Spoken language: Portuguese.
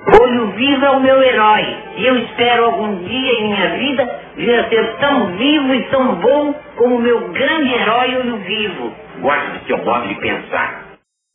Olho Vivo é o meu herói. E eu espero algum dia em minha vida vir a ser tão vivo e tão bom como o meu grande herói Olho Vivo. Gosto do seu modo de pensar.